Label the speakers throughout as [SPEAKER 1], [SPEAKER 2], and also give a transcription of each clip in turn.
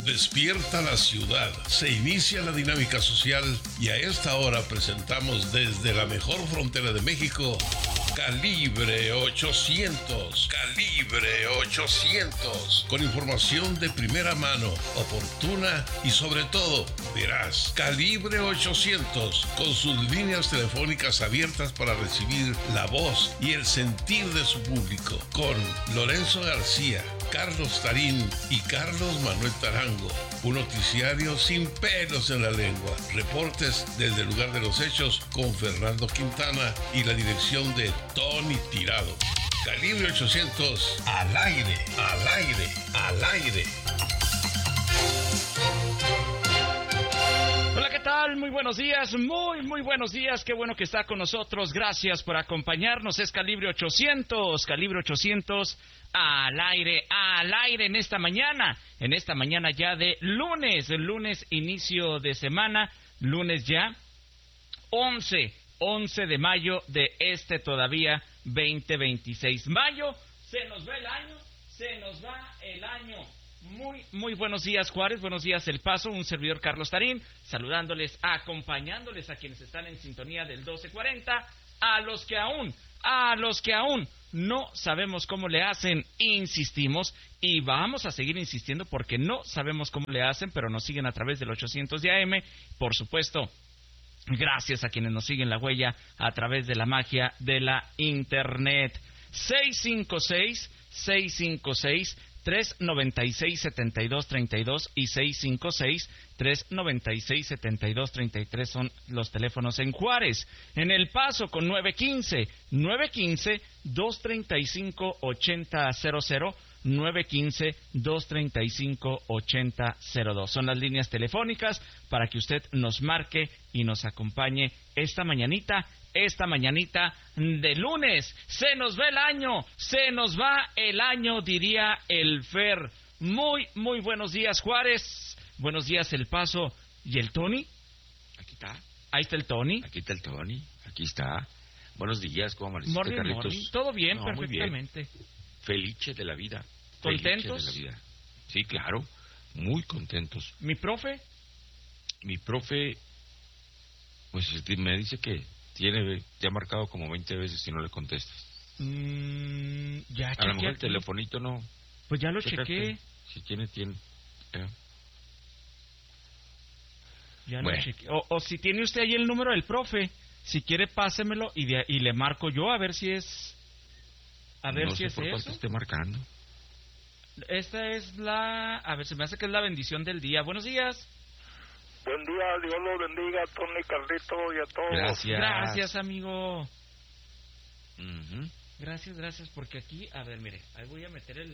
[SPEAKER 1] Despierta la ciudad, se inicia la dinámica social y a esta hora presentamos desde la mejor frontera de México, Calibre 800. Calibre 800. Con información de primera mano, oportuna y sobre todo veraz. Calibre 800. Con sus líneas telefónicas abiertas para recibir la voz y el sentir de su público. Con Lorenzo García, Carlos Tarín y Carlos Manuel Tarango. Un noticiario sin pelos en la lengua. Reportes desde el lugar de los hechos con Fernando Quintana y la dirección de Tony Tirado. Calibre 800, al aire, al aire, al aire.
[SPEAKER 2] Hola, ¿qué tal? Muy buenos días, muy buenos días. Qué bueno que está con nosotros. Gracias por acompañarnos. Es Calibre 800, Calibre 800, al aire en esta mañana ya de lunes inicio de semana, lunes ya 11 de mayo de todavía 2026. Mayo, se nos va el año. Muy buenos días, Juárez, buenos días, El Paso, un servidor Carlos Tarín, saludándoles, acompañándoles a quienes están en sintonía del 1240, a los que aún no sabemos cómo le hacen, insistimos y vamos a seguir insistiendo porque no sabemos cómo le hacen, pero nos siguen a través del 800 de AM, por supuesto. Gracias a quienes nos siguen la huella a través de la magia de la Internet. 656-396-7232 y 656-396-7233 son los teléfonos en Juárez. En El Paso con 915-235-8000, 915-235-8002. Son las líneas telefónicas para que usted nos marque y nos acompañe esta mañanita de lunes. Se nos va el año, diría el Fer. Muy buenos días, Juárez. Buenos días, El Paso. ¿Y el Tony?
[SPEAKER 3] Aquí está.
[SPEAKER 2] Ahí está el Tony.
[SPEAKER 3] Aquí está el Tony. Aquí está. Buenos días, ¿cómo amaneciste, Carlitos?
[SPEAKER 2] Morning. Todo bien,
[SPEAKER 3] no,
[SPEAKER 2] perfectamente.
[SPEAKER 3] Muy bien. Felices de la vida.
[SPEAKER 2] ¿Contentos?
[SPEAKER 3] Felices de la vida. Sí, claro. Muy contentos.
[SPEAKER 2] ¿Mi profe?
[SPEAKER 3] Mi profe, pues me dice que te ha marcado como 20 veces y no le contestas.
[SPEAKER 2] Ya
[SPEAKER 3] a lo mejor el telefonito no.
[SPEAKER 2] Pues ya lo chequé.
[SPEAKER 3] Si tiene.
[SPEAKER 2] Ya lo chequé. O si tiene usted ahí el número del profe, si quiere pásemelo y le marco yo a ver si es.
[SPEAKER 3] No sé por cuánto esté marcando.
[SPEAKER 2] Esta es a ver, se me hace que es la bendición del día. Buenos días.
[SPEAKER 4] Buen día, Dios los bendiga a Tony, Carlito y a todos.
[SPEAKER 2] Gracias, amigo. Gracias, porque aquí, a ver, mire, ahí voy a meter el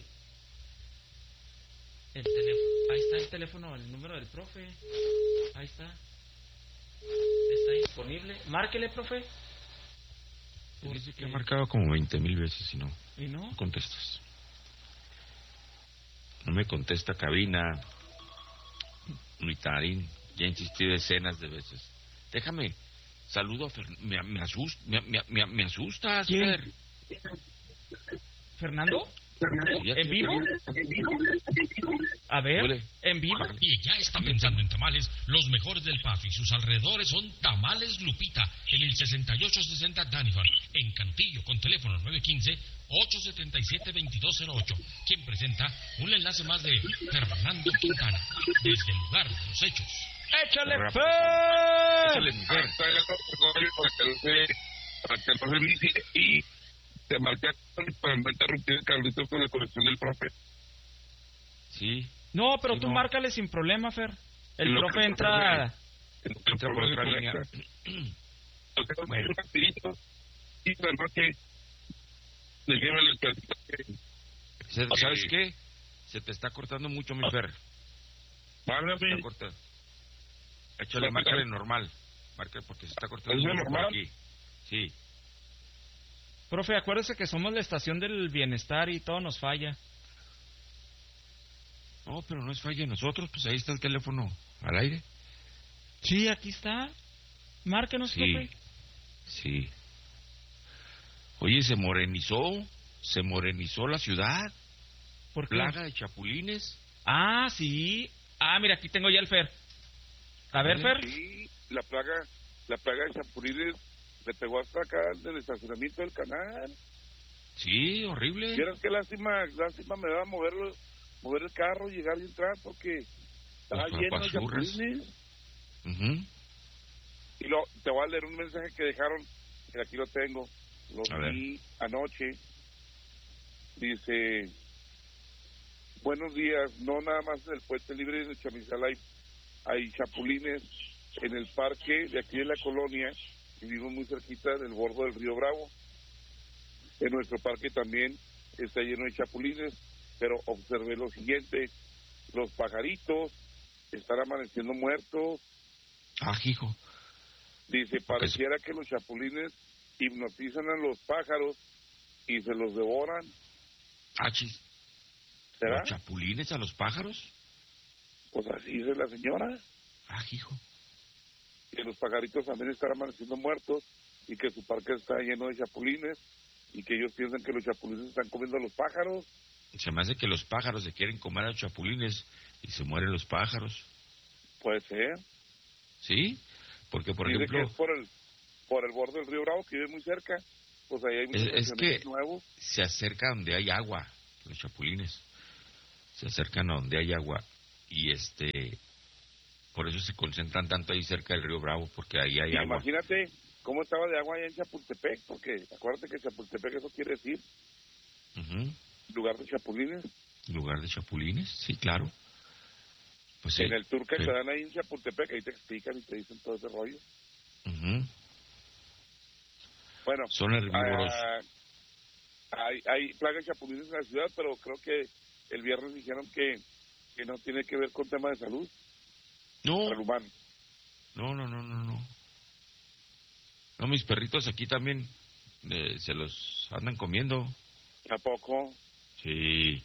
[SPEAKER 2] teléfono. Ahí está el teléfono, el número del profe. Ahí está. Está disponible. Márquele, profe.
[SPEAKER 3] Dice que ha marcado como 20,000 veces y no.
[SPEAKER 2] ¿Y no?
[SPEAKER 3] No contestas. No me contesta cabina. Ni Tarín. Ya insistí decenas de veces. Déjame. Saludo a me asustas,
[SPEAKER 2] ¿Quién?
[SPEAKER 3] Fer.
[SPEAKER 2] ¿Fernando? ¿En vivo? A ver,
[SPEAKER 3] Huele.
[SPEAKER 2] ¿en vivo?
[SPEAKER 5] Y ya está pensando en tamales, los mejores del Paso y sus alrededores son Tamales Lupita, en el 6860 Danifan, en Cantillo, con teléfono 915-877-2208, quien presenta un enlace más de Fernando Quintana, desde el lugar de los hechos.
[SPEAKER 2] ¡Échale, Fer!
[SPEAKER 3] Échale, Fer.
[SPEAKER 4] Para que no se inicie y te marqué para no interrumpir, Carlitos, con la conexión del profe.
[SPEAKER 3] Sí.
[SPEAKER 2] No, pero
[SPEAKER 3] Sí,
[SPEAKER 2] tú
[SPEAKER 3] no.
[SPEAKER 2] márcale sin problema, Fer. El
[SPEAKER 4] Lo
[SPEAKER 2] profe
[SPEAKER 4] que
[SPEAKER 2] entra...
[SPEAKER 3] Entra por otra línea.
[SPEAKER 4] Bueno. Y además que le lleva el
[SPEAKER 3] ¿Sabes qué? Se te está cortando mucho, mi Fer.
[SPEAKER 4] Válgame.
[SPEAKER 3] Está cortando. Échale, márcale normal. Márcale porque se está cortando
[SPEAKER 4] ¿Es
[SPEAKER 3] mucho por
[SPEAKER 4] normal?
[SPEAKER 3] aquí. Sí.
[SPEAKER 2] Profe, acuérdese que somos la estación del bienestar y todo nos falla.
[SPEAKER 3] No, pero no es falla de nosotros, pues ahí está el teléfono al aire.
[SPEAKER 2] Sí, aquí está. Márquenos,
[SPEAKER 3] Sí,
[SPEAKER 2] profe.
[SPEAKER 3] sí. Oye, se morenizó la ciudad.
[SPEAKER 2] ¿Por qué?
[SPEAKER 3] Plaga de chapulines.
[SPEAKER 2] Ah, sí. Ah, mira, aquí tengo ya el Fer. A ver, Fer.
[SPEAKER 4] Sí, la plaga de chapulines le pegó hasta acá del estacionamiento del canal.
[SPEAKER 3] Sí, horrible.
[SPEAKER 4] Vieras qué lástima me da mover el carro, llegar y entrar, porque estaba lleno de chapulines. Y te voy a leer un mensaje que dejaron, que aquí lo tengo, lo vi anoche. Dice: buenos días, no nada más en el Puente Libre de Chamizal hay chapulines en el parque de aquí de la colonia, vivimos muy cerquita del borde del río Bravo. En nuestro parque también está lleno de chapulines, pero observé lo siguiente: los pajaritos están amaneciendo muertos.
[SPEAKER 3] Ah, hijo.
[SPEAKER 4] Dice, pareciera que los chapulines hipnotizan a los pájaros y se los devoran.
[SPEAKER 3] Ah, chis.
[SPEAKER 4] ¿Será?
[SPEAKER 3] ¿Los chapulines a los pájaros?
[SPEAKER 4] Pues así dice la señora.
[SPEAKER 3] Ah, hijo.
[SPEAKER 4] Que los pajaritos también están amaneciendo muertos y que su parque está lleno de chapulines y que ellos piensan que los chapulines están comiendo a los pájaros.
[SPEAKER 3] Se me hace que los pájaros se quieren comer a los chapulines y se mueren los pájaros.
[SPEAKER 4] Puede ser.
[SPEAKER 3] ¿Sí? Porque, por
[SPEAKER 4] dice
[SPEAKER 3] ejemplo...
[SPEAKER 4] que es por el borde del río Bravo, que vive muy cerca. Pues ahí hay muchos
[SPEAKER 3] es que
[SPEAKER 4] nuevos.
[SPEAKER 3] se acerca donde hay agua, los chapulines. Se acercan a donde hay agua. Y por eso se concentran tanto ahí cerca del río Bravo, porque ahí hay agua.
[SPEAKER 4] Imagínate cómo estaba de agua allá en Chapultepec, porque acuérdate que Chapultepec, eso quiere decir lugar de chapulines.
[SPEAKER 3] ¿Lugar de chapulines? Sí, claro. Pues sí,
[SPEAKER 4] en el tour que te dan ahí en Chapultepec, ahí te explican y te dicen todo ese rollo. Bueno,
[SPEAKER 3] son herbívoros.
[SPEAKER 4] Hay plagas de chapulines en la ciudad, pero creo que el viernes dijeron que no tiene que ver con tema de salud.
[SPEAKER 3] No.
[SPEAKER 4] Para el humano.
[SPEAKER 3] No. No, mis perritos aquí también se los andan comiendo.
[SPEAKER 4] ¿A poco?
[SPEAKER 3] Sí.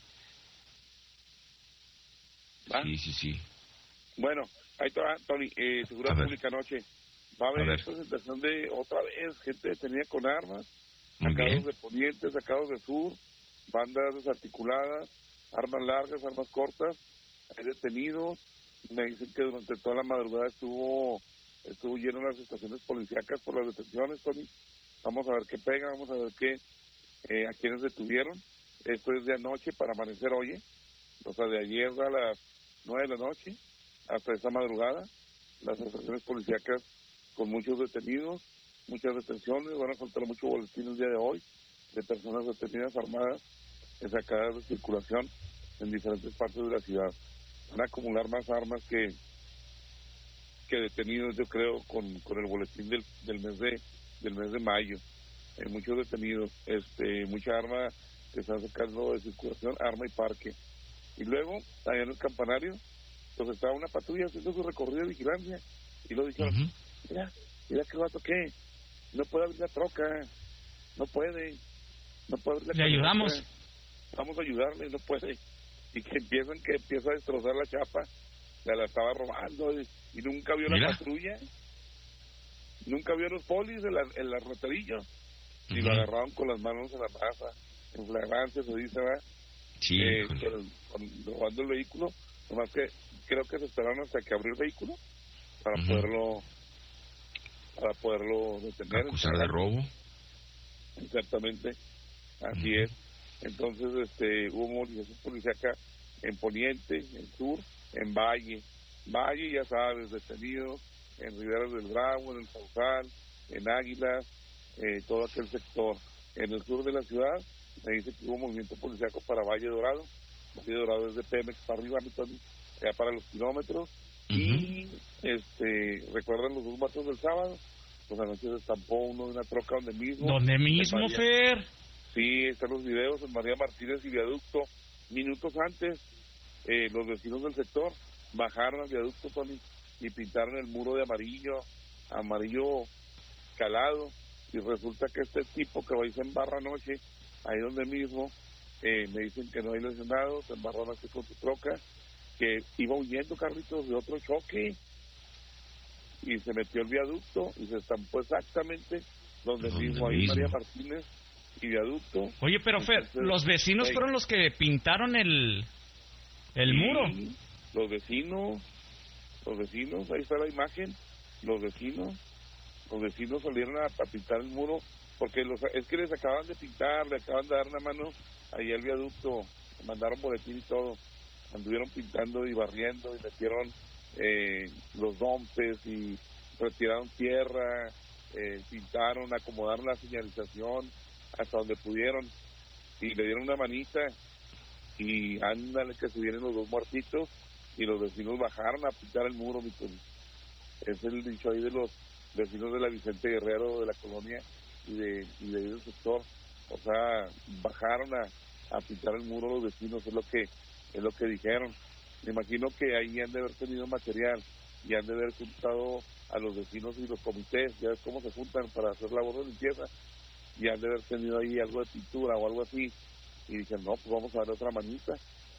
[SPEAKER 4] ¿Va?
[SPEAKER 3] Sí.
[SPEAKER 4] Bueno, ahí está, Tony, Seguridad Pública anoche. Va a haber presentación de otra vez gente detenida con armas, sacados de Poniente, sacados de Sur, bandas desarticuladas, armas largas, armas cortas, hay detenidos. Me dicen que durante toda la madrugada estuvo lleno las estaciones policíacas por las detenciones, Tony. Vamos a ver qué pega, vamos a ver a quienes detuvieron. Esto es de anoche para amanecer hoy, o sea, de ayer a las 9 de la noche hasta esta madrugada, las estaciones policíacas con muchos detenidos, muchas detenciones. Van a faltar mucho boletín el día de hoy de personas detenidas armadas sacadas de circulación en diferentes partes de la ciudad. Van a acumular más armas que detenidos, yo creo, con el boletín del mes de mayo. Hay muchos detenidos, mucha arma que están sacando de circulación, arma y parque. Y luego, allá en el campanario, pues estaba una patrulla haciendo su recorrido de vigilancia y lo dijeron, mira qué vato, ¿qué? No puede abrir la troca, no puede abrir la troca.
[SPEAKER 2] Le ayudamos.
[SPEAKER 4] Vamos a ayudarle, no puede. Y que empieza a destrozar la chapa, la estaba robando y nunca vio la patrulla, nunca vio los polis, el arrotadillo, y lo agarraron con las manos en la masa, en flagrancia se dice, ¿verdad?
[SPEAKER 3] Sí,
[SPEAKER 4] robando el vehículo, nomás que creo que se esperaron hasta que abrió el vehículo para poderlo detener.
[SPEAKER 3] Acusar de robo.
[SPEAKER 4] Exactamente, así es. Entonces hubo movilización policíaca en Poniente, en Sur, en Valle, ya sabes, detenidos en Riberas del Bravo, en el Sausal, en Águilas, todo aquel sector. En el sur de la ciudad me dice que hubo movimiento policíaco para Valle Dorado. Valle Dorado es de Pemex para arriba, ya para los kilómetros. Y recuerdan los 2 muertos del sábado, pues anoche se estampó uno de una troca donde mismo,
[SPEAKER 2] Fer.
[SPEAKER 4] Sí, están los videos en María Martínez y Viaducto. Minutos antes, los vecinos del sector bajaron al viaducto, Tony, y pintaron el muro de amarillo calado, y resulta que este tipo que hoy se embarra anoche, ahí donde mismo, me dicen que no hay lesionados, se embarró anoche con su troca, que iba huyendo, Carlitos, de otro choque, y se metió el viaducto, y se estampó exactamente donde mismo, ahí María Martínez y Viaducto.
[SPEAKER 2] Oye, pero Fer, los vecinos fueron los que pintaron el muro.
[SPEAKER 4] los vecinos, ahí está la imagen, los vecinos salieron a pintar el muro, porque es que les acaban de pintar, le acaban de dar una mano ahí al viaducto, mandaron boletín y todo, anduvieron pintando y barriendo y metieron los dompes y retiraron tierra, pintaron, acomodaron la señalización hasta donde pudieron y le dieron una manita y ándale que se vienen los dos muertitos y los vecinos bajaron a pintar el muro. Es el dicho ahí de los vecinos de la Vicente Guerrero, de la colonia y de ahí del sector, o sea, bajaron a pintar el muro los vecinos, es lo que dijeron. Me imagino que ahí han de haber tenido material y han de haber juntado a los vecinos y los comités, ya ves cómo se juntan para hacer labor de limpieza, y han de haber tenido ahí algo de pintura o algo así, y dijeron, no, pues vamos a darle otra manita.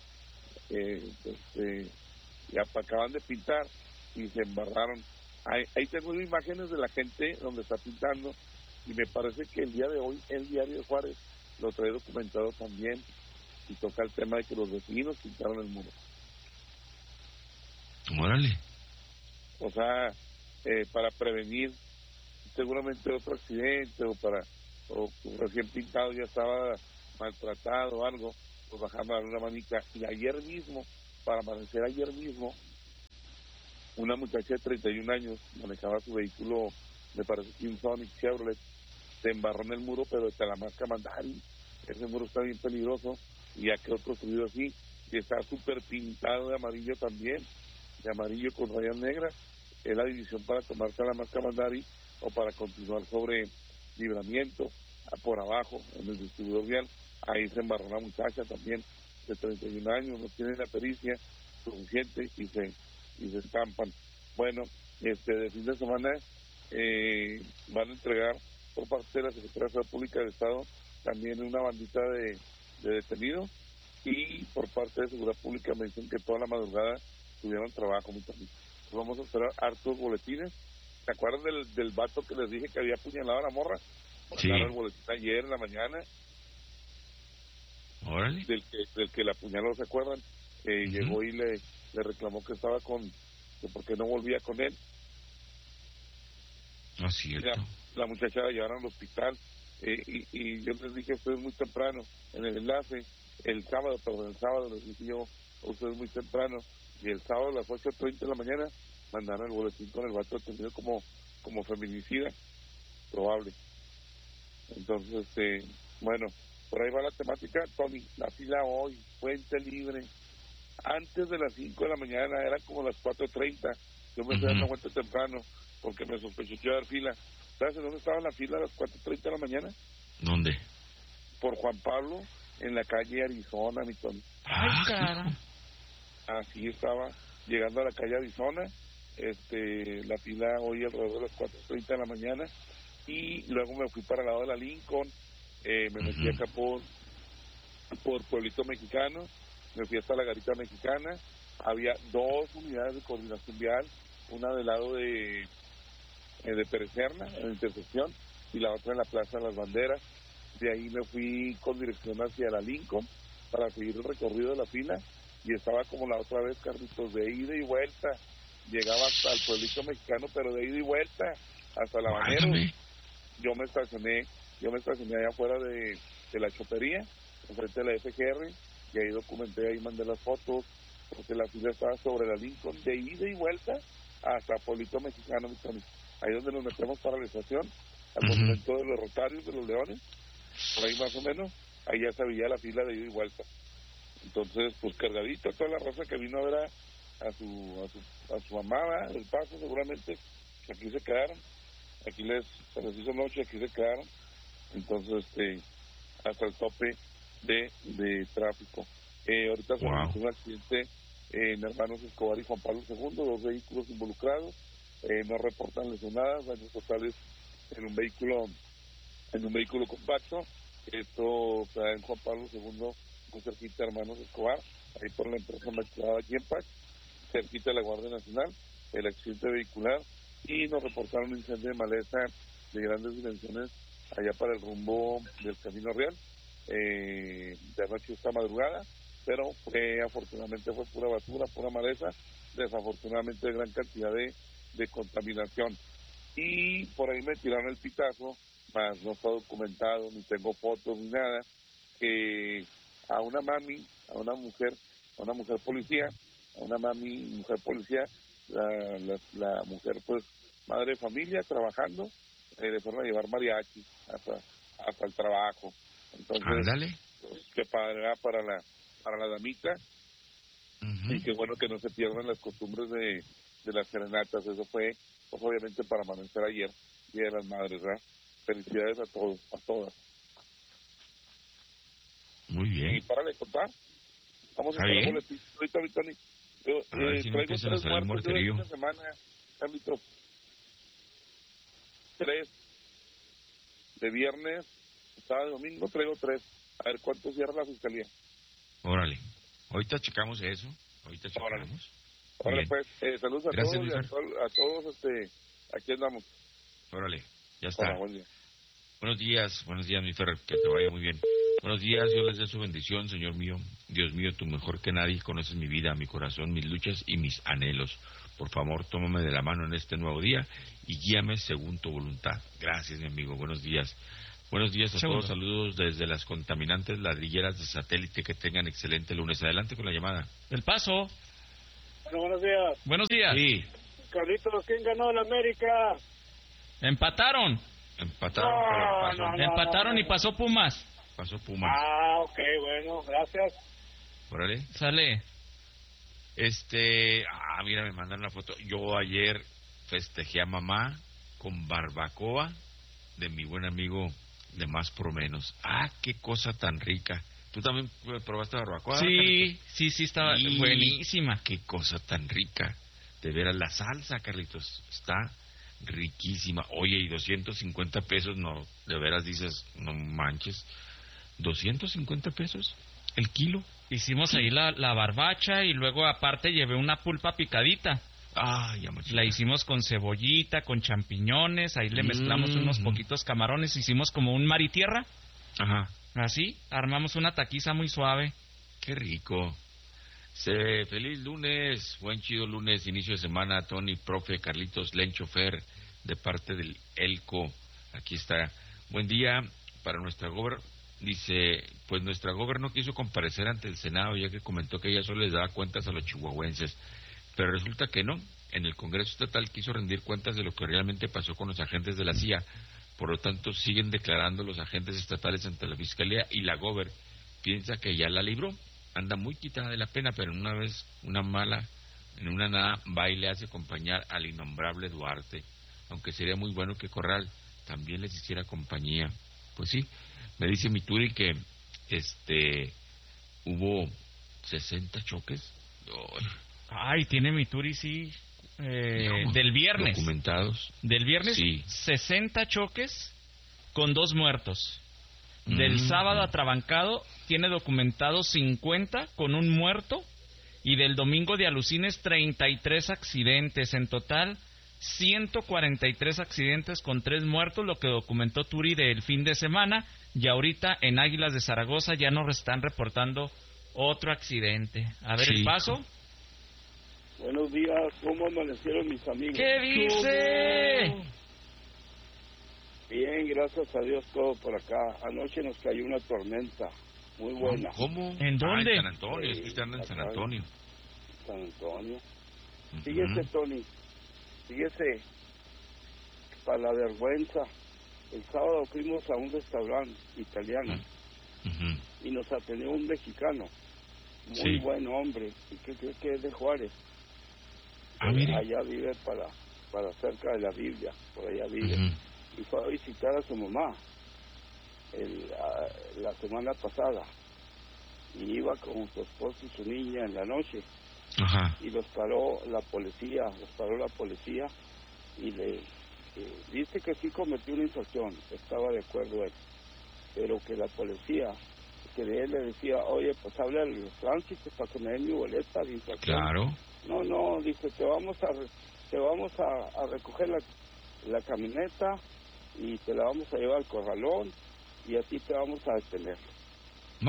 [SPEAKER 4] Y acaban de pintar y se embarraron. Ahí tengo imágenes de la gente donde está pintando, y me parece que el día de hoy el Diario de Juárez lo trae documentado también, y toca el tema de que los vecinos pintaron el muro.
[SPEAKER 3] Órale.
[SPEAKER 4] O sea, para prevenir seguramente otro accidente, o recién pintado ya estaba maltratado o algo, pues bajando a una manita. Y ayer mismo, para amanecer ayer mismo, una muchacha de 31 años manejaba su vehículo, me parece que un Sonic Chevrolet, se embarró en el muro, pero de Talamasca Mandari. Ese muro está bien peligroso y ya quedó construido así, y está súper pintado de amarillo también, de amarillo con rayas negras. Es la división para tomar Talamasca Mandari o para continuar sobre Libramiento, por abajo, en el distribuidor vial. Ahí se embarró una muchacha también de 31 años, no tiene la pericia suficiente y se estampan. Bueno, de fin de semana van a entregar por parte de la Secretaría de Seguridad Pública del Estado también una bandita de detenidos, y por parte de Seguridad Pública me dicen que toda la madrugada tuvieron trabajo. Vamos a esperar hartos boletines. ¿Se acuerdan del vato que les dije que había apuñalado a la morra?
[SPEAKER 3] Sí.
[SPEAKER 4] El boletín ayer en la mañana.
[SPEAKER 3] Órale.
[SPEAKER 4] Del que la apuñaló, ¿se acuerdan? Llegó y le reclamó que estaba que porque no volvía con él.
[SPEAKER 3] No es cierto.
[SPEAKER 4] La muchacha la llevaron al hospital, y yo les dije a ustedes muy temprano en el enlace, el sábado les dije yo a ustedes muy temprano, y el sábado a las 8:30 de la mañana mandaron el boletín con el vato detenido como feminicida probable. Entonces, bueno, por ahí va la temática. Tony, la fila hoy, Puente Libre, antes de las 5 de la mañana, eran como las 4:30, yo me fui a dar una vuelta temprano, porque me sospeché que iba a haber fila. ¿Sabes en dónde estaba la fila a las 4:30 de la mañana?
[SPEAKER 3] ¿Dónde?
[SPEAKER 4] Por Juan Pablo, en la calle Arizona, mi Tony.
[SPEAKER 2] Ay, cara.
[SPEAKER 4] Así estaba, llegando a la calle Arizona, la fila hoy alrededor de las 4:30 de la mañana, y luego me fui para el lado de la Lincoln, me metí acá por Pueblito Mexicano, me fui hasta la Garita Mexicana. Había 2 unidades de coordinación vial, una del lado de Perecerna, en la intersección, y la otra en la Plaza de las Banderas. De ahí me fui con dirección hacia la Lincoln para seguir el recorrido de la fila, y estaba como la otra vez, Carlitos, de ida y vuelta. Llegaba hasta el Pueblito Mexicano, pero de ida y vuelta hasta la Banderos. Yo me estacioné allá afuera de la chopería, enfrente de la FGR, y ahí documenté, ahí mandé las fotos, porque la fila estaba sobre la Lincoln, de ida y vuelta hasta Pueblito Mexicano, mis amigos. Ahí donde nos metemos para la estación, al monumento de los Rotarios de los Leones, por ahí más o menos, ahí ya se veía la fila de ida y vuelta. Entonces, pues cargadita toda la raza que vino a ver a su mamá del Paso, seguramente, que aquí se quedaron, aquí les hizo noche, aquí se quedaron. Entonces, hasta el tope de tráfico. Ahorita se registró un accidente en Hermanos Escobar y Juan Pablo II, 2 vehículos involucrados, no reportan lesionadas, daños totales en un vehículo compacto. Esto está en Juan Pablo II, muy cerquita de Hermanos Escobar, ahí por la empresa maquilada Yempac, cerquita de la Guardia Nacional, el accidente vehicular, y nos reportaron un incendio de maleza de grandes dimensiones allá para el rumbo del Camino Real, de anoche esta madrugada. pero afortunadamente fue pura basura, pura maleza, desafortunadamente gran cantidad de contaminación. Y por ahí me tiraron el pitazo, más no está documentado, ni tengo fotos ni nada, que a una mujer policía, la mujer pues madre de familia trabajando, le fueron a llevar mariachi hasta el trabajo. Entonces,
[SPEAKER 3] ándale,
[SPEAKER 4] pues, qué padre para la damita. Uh-huh. Y qué bueno que no se pierdan las costumbres de las serenatas. Eso fue, pues, obviamente para amanecer ayer, Día de las Madres, ¿verdad? Felicidades a todos, a todas.
[SPEAKER 3] Muy bien.
[SPEAKER 4] Y para de contar, vamos a hacer boletín. Ahorita, Tony, yo traigo 3 muertos de esta semana, Carlitos. 3 de viernes, sábado y domingo, traigo 3. A ver cuánto cierra la fiscalía.
[SPEAKER 3] Órale, ahorita checamos eso.
[SPEAKER 4] Órale, pues, saludos a
[SPEAKER 3] gracias,
[SPEAKER 4] todos y a todos, aquí andamos.
[SPEAKER 3] Órale, ya está.
[SPEAKER 4] Hola, buen día.
[SPEAKER 3] Buenos días, mi Fer, que te vaya muy bien. Buenos días, Dios les dé su bendición, Señor mío. Dios mío, tú mejor que nadie conoces mi vida, mi corazón, mis luchas y mis anhelos. Por favor, tómame de la mano en este nuevo día y guíame según tu voluntad. Gracias, mi amigo. Buenos días. Buenos días a todos. Saludos desde las contaminantes ladrilleras de satélite. Que tengan excelente lunes. Adelante con la llamada.
[SPEAKER 2] El Paso.
[SPEAKER 6] Bueno, buenos días.
[SPEAKER 2] Buenos días.
[SPEAKER 3] Sí.
[SPEAKER 6] Carlitos, ¿quién ganó el América?
[SPEAKER 2] Empataron. Empataron y pasó Pumas.
[SPEAKER 3] Pasó Pumas.
[SPEAKER 6] Ah, ok, bueno, gracias.
[SPEAKER 3] Órale.
[SPEAKER 2] Sale.
[SPEAKER 3] Mira, me mandaron una foto. Yo ayer festejé a mamá con barbacoa de mi buen amigo de Más por Menos. Ah, qué cosa tan rica. ¿Tú también probaste barbacoa?
[SPEAKER 2] Sí, estaba buenísima.
[SPEAKER 3] Qué cosa tan rica. De veras, la salsa, Carlitos, está riquísima. Oye, y 250 pesos, no, de veras dices, no manches. 250 pesos el kilo.
[SPEAKER 2] Hicimos ahí la barbacha y luego aparte llevé una pulpa picadita.
[SPEAKER 3] Ya
[SPEAKER 2] la hicimos con cebollita, con champiñones, ahí le mezclamos unos poquitos camarones, hicimos como un mar y tierra.
[SPEAKER 3] Ajá.
[SPEAKER 2] Así, armamos una taquiza muy suave.
[SPEAKER 3] Qué rico. Feliz lunes, buen chido lunes, inicio de semana, Tony, profe, Carlitos, Lencho, Fer, de parte del Elco. Aquí está. Buen día para nuestra gober. Dice, pues nuestra gober no quiso comparecer ante el Senado, ya que comentó que ella solo les daba cuentas a los chihuahuenses. Pero resulta que no. En el Congreso Estatal quiso rendir cuentas de lo que realmente pasó con los agentes de la CIA. Por lo tanto, siguen declarando los agentes estatales ante la Fiscalía y la gober piensa que ya la libró. Anda muy quitada de la pena, pero una vez, en una nada, va y le hace acompañar al innombrable Duarte. Aunque sería muy bueno que Corral también les hiciera compañía. Pues sí, me dice mi Turi que hubo 60 choques.
[SPEAKER 2] Ay, tiene mi Turi, sí. Del viernes.
[SPEAKER 3] Documentados.
[SPEAKER 2] Del viernes, sí. 60 choques con 2 muertos. Del sábado atrabancado tiene documentados 50 con 1 muerto. Y del domingo de Alucines 33 accidentes. En total 143 accidentes con 3 muertos, lo que documentó Turi del fin de semana. Y ahorita en Águilas de Zaragoza ya nos están reportando otro accidente. A ver, sí. El Paso.
[SPEAKER 6] Buenos días, ¿cómo amanecieron mis amigos?
[SPEAKER 2] ¿Qué dice?
[SPEAKER 6] Bien, gracias a Dios todo por acá. Anoche nos cayó una tormenta muy buena.
[SPEAKER 3] ¿Cómo?
[SPEAKER 2] ¿En dónde?
[SPEAKER 3] En San Antonio, es que usted anda en San Antonio.
[SPEAKER 6] San Antonio. Fíjese, Tony, fíjese, para la vergüenza, el sábado fuimos a un restaurante italiano y nos atendió un mexicano, muy buen hombre, y que cree que es de Juárez. Allá vive para cerca de la Biblia, por allá vive. Y fue a visitar a su mamá la semana pasada. Y iba con su esposo y su niña en la noche. Y los paró la policía y le dice que sí cometió una infracción, estaba de acuerdo él. Pero que la policía, que de él le decía, oye, pues habla al tránsito para que me den mi boleta de infracción.
[SPEAKER 3] Claro.
[SPEAKER 6] No, dice, te vamos a recoger la camioneta y te la vamos a llevar al corralón y a ti te vamos a detener.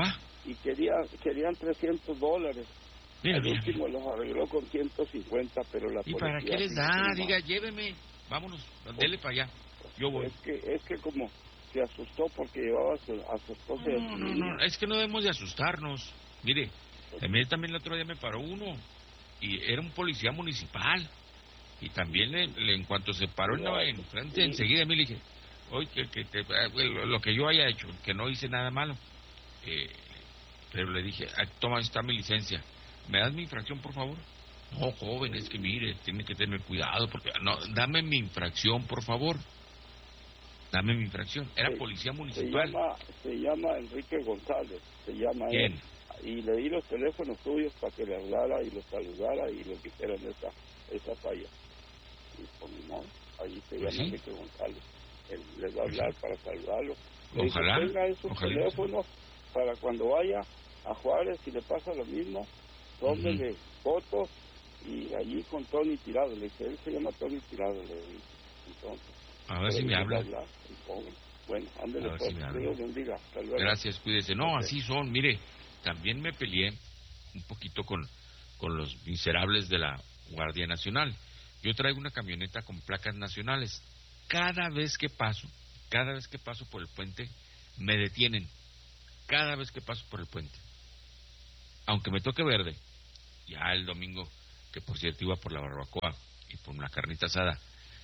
[SPEAKER 6] y querían $300.
[SPEAKER 3] Mira,
[SPEAKER 6] El último los arregló con 150, pero la policía...
[SPEAKER 3] ¿Y para qué les da? Diga, lléveme, vámonos, dele para allá. Yo voy.
[SPEAKER 6] Es que como se asustó porque llevaba a su esposa...
[SPEAKER 3] No, es que no debemos de asustarnos. Mire, a mí también el otro día me paró uno, y era un policía municipal, y también en cuanto se paró en frente, enseguida me le dije, oye, lo que yo haya hecho, que no hice nada malo, pero le dije, toma, está mi licencia, ¿me das mi infracción, por favor? No, joven, es que mire, tiene que tener cuidado, porque no, dame mi infracción, por favor. Dame mi infracción. Era policía municipal.
[SPEAKER 6] Se llama Enrique González, se llama
[SPEAKER 3] ¿Quién?
[SPEAKER 6] él. Y le di los teléfonos tuyos para que le hablara y lo saludara y le dijeran esa falla. Y por mi modo, allí se llama Enrique González. Él les va a hablar para saludarlo.
[SPEAKER 3] Ojalá.
[SPEAKER 6] Tenga esos teléfonos para cuando vaya a Juárez, si le pasa lo mismo, tómele fotos y allí con Tony Tirado. Le dije, él se llama Tony Tirado. Le dije, entonces.
[SPEAKER 3] A ver si me habla.
[SPEAKER 6] Bueno, ándale, pues,
[SPEAKER 3] si
[SPEAKER 6] Dios bendiga. Hasta luego.
[SPEAKER 3] Gracias, cuídese. No, así son. Mire, también me peleé un poquito con los miserables de la Guardia Nacional. Yo traigo una camioneta con placas nacionales. Cada vez que paso por el puente, me detienen. Cada vez que paso por el puente. Aunque me toque verde. Ya el domingo, que por cierto iba por la barbacoa y por una carnita asada,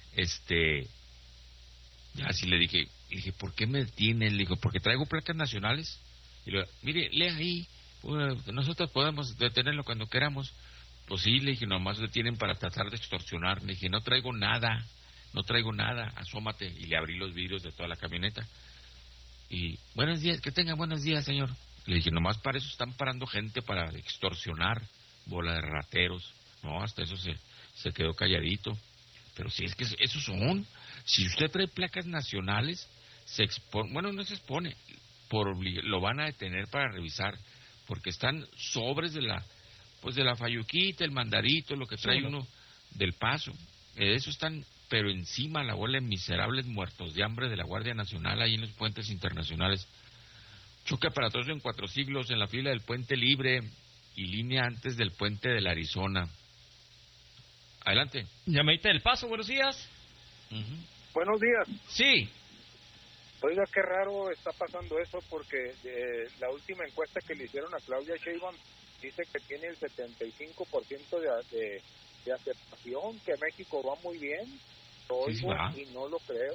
[SPEAKER 3] ya así le dije, ¿por qué me detienen? Le digo, porque traigo placas nacionales. Y le digo, mire, lea ahí, nosotros podemos detenerlo cuando queramos. Pues sí, le dije, nomás detienen para tratar de extorsionar. Le dije, no traigo nada, asómate. Y le abrí los vidrios de toda la camioneta. Y, buenos días, que tenga buenos días, señor. Le dije, nomás para eso están parando gente para extorsionar, bola de rateros. No, hasta eso se quedó calladito. Pero sí, es que esos son... Si usted trae placas nacionales, no se expone, lo van a detener para revisar, porque están sobres de la fayuquita, el mandarito, lo que trae uno del Paso. Eso están, pero encima la bola de miserables muertos de hambre de la Guardia Nacional ahí en los puentes internacionales. Choque aparatoso en 4 siglos en la fila del Puente Libre y línea antes del puente del Arizona. Adelante.
[SPEAKER 2] Llamadita del Paso, buenos días.
[SPEAKER 7] Buenos días.
[SPEAKER 2] Sí.
[SPEAKER 7] Oiga, qué raro está pasando eso, porque la última encuesta que le hicieron a Claudia Sheinbaum dice que tiene el 75% de aceptación, que México va muy bien. Lo oigo y no lo creo.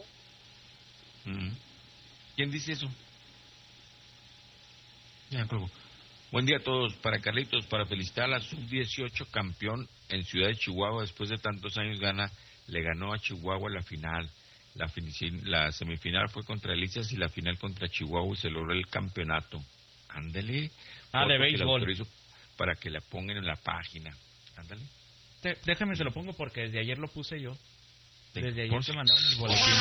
[SPEAKER 3] ¿Quién dice eso? Ya, pruebo. Buen día a todos. Para Carlitos, para felicitar a la Sub-18 campeón en Ciudad de Chihuahua, después de tantos años le ganó a Chihuahua la final. La semifinal fue contra Delicias y la final contra Chihuahua y se logró el campeonato. Ándale.
[SPEAKER 2] De béisbol.
[SPEAKER 3] Para que la pongan en la página. Ándale.
[SPEAKER 2] Déjame se lo pongo porque desde ayer lo puse yo. Desde ayer se mandaron el boletín.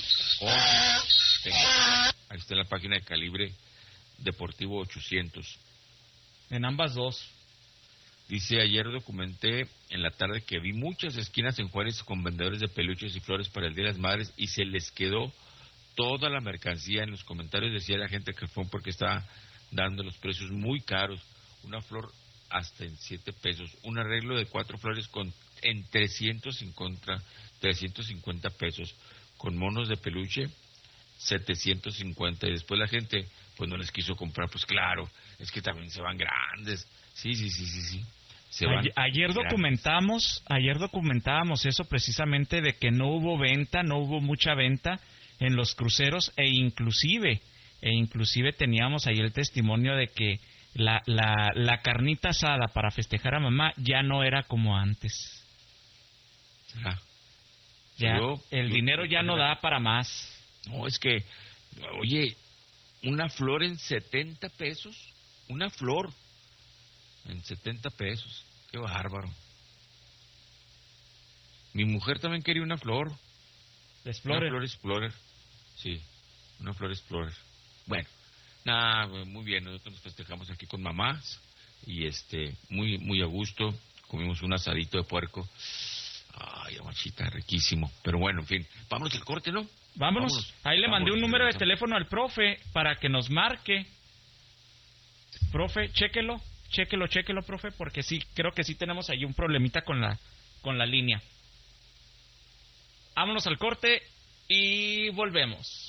[SPEAKER 3] Ahí está la página de Calibre Deportivo 800.
[SPEAKER 2] En ambas dos.
[SPEAKER 3] Dice, ayer documenté en la tarde que vi muchas esquinas en Juárez con vendedores de peluches y flores para el Día de las Madres y se les quedó toda la mercancía. En los comentarios decía la gente que fue porque estaba dando los precios muy caros. Una flor hasta en 7 pesos. Un arreglo de 4 flores en 350 pesos. Con monos de peluche, 750. Y después la gente pues no les quiso comprar. Pues claro, es que también se van grandes. Sí. Ayer documentábamos eso precisamente, de que no hubo mucha venta en los cruceros e inclusive teníamos ahí el testimonio de que la carnita asada para festejar a mamá ya no era como antes. El dinero ya no da para más. No, es que, oye, una flor en 70 pesos, una flor en 70 pesos. Qué bárbaro. Mi mujer también quería una flor.
[SPEAKER 2] Explorer.
[SPEAKER 3] Una flor Explorer. Sí, una flor Explorer. Bueno, nada, muy bien. Nosotros nos festejamos aquí con mamás y muy a gusto. Comimos un asadito de puerco. Ay, machita, riquísimo. Pero bueno, en fin, vámonos al corte, ¿no?
[SPEAKER 2] Vámonos. Ahí le mandé un número de teléfono al profe para que nos marque. Profe, chéquelo, profe, porque sí, creo que sí tenemos ahí un problemita con la línea. Vámonos al corte y volvemos.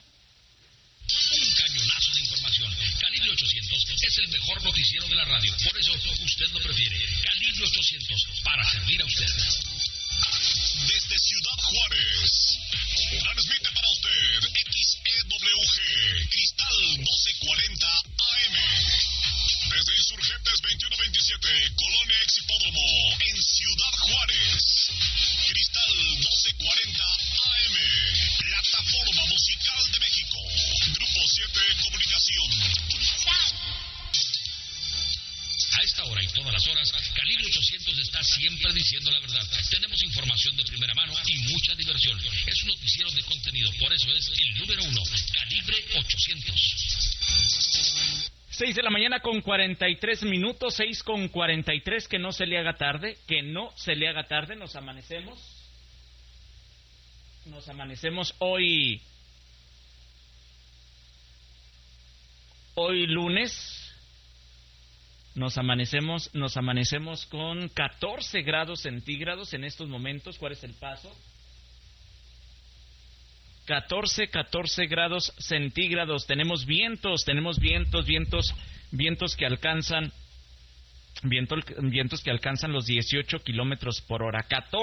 [SPEAKER 5] Un cañonazo de información. Calibre 800 es el mejor noticiero de la radio. Por eso usted lo prefiere. Calibre 800, para servir a usted. Desde Ciudad Juárez, transmite para usted XEWG, Cristal 1240 AM. Desde Insurgentes 2127, Colonia Exhipódromo, en Ciudad Juárez. Cristal 1240 AM, Plataforma Musical de México. Grupo 7 Comunicación. A esta hora y todas las horas, Calibre 800 está siempre diciendo la verdad. Tenemos información de primera mano y mucha diversión. Es un noticiero de contenido, por eso es el número 1, Calibre 800.
[SPEAKER 2] 6 de la mañana con 43 minutos, 6 con 43, que no se le haga tarde, nos amanecemos hoy lunes. Nos amanecemos con 14 grados centígrados en estos momentos. ¿Cuál es el paso? 14 grados centígrados. Tenemos vientos que alcanzan los 18 kilómetros por hora.